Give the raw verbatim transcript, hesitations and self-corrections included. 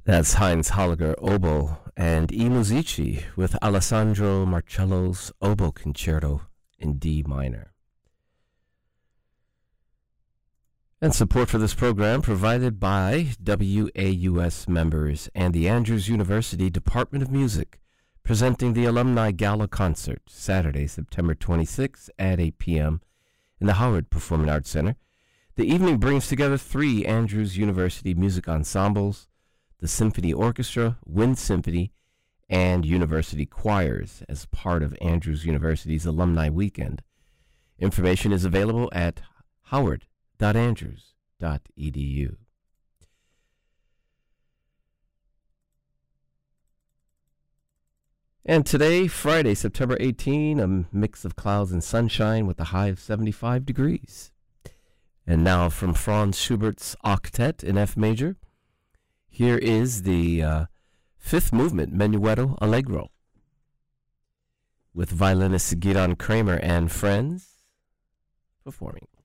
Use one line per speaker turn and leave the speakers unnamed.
That's Heinz Holliger oboe and I Musici with Alessandro Marcello's Oboe Concerto in D minor. And support for this program provided by W A U S members and the Andrews University Department of Music, presenting the Alumni Gala Concert Saturday, September twenty-sixth at eight p.m. in the Howard Performing Arts Center. The evening brings together three Andrews University music ensembles, the Symphony Orchestra, Wind Symphony, and University Choirs as part of Andrews University's Alumni Weekend. Information is available at howard dot andrews dot e d u. And today, Friday, September eighteenth, a mix of clouds and sunshine with a high of seventy-five degrees. And now from Franz Schubert's Octet in F major, here is the uh, fifth movement, Menuetto Allegro, with violinist Gidon Kramer and friends performing.